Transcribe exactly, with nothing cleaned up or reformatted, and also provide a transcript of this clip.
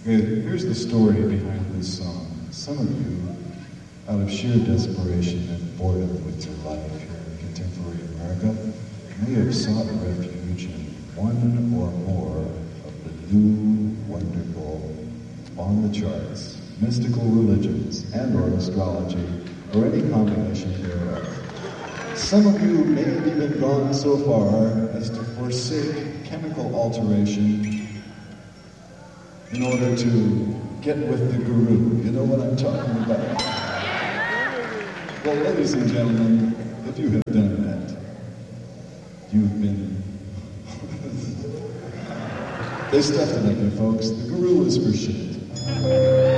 Okay, here's the story behind this song. Some of you, out of sheer desperation and boredom with your life here in contemporary America, may have sought refuge in one or more of the new, wonderful, on the charts, mystical religions and or astrology, or any combination thereof. Some of you may have even gone so far as to forsake chemical alteration in order to get with the guru. You know what I'm talking about? Well, ladies and gentlemen, if you have done that, you've been... They stuffed it up here, folks. The guru is for shit.